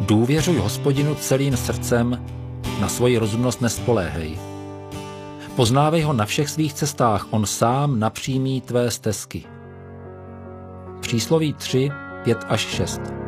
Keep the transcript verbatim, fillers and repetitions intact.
Důvěřuj Hospodinu celým srdcem, na svoji rozumnost nespoléhej. Poznávej ho na všech svých cestách, on sám napřímí tvé stezky. Přísloví tři, pět až šest.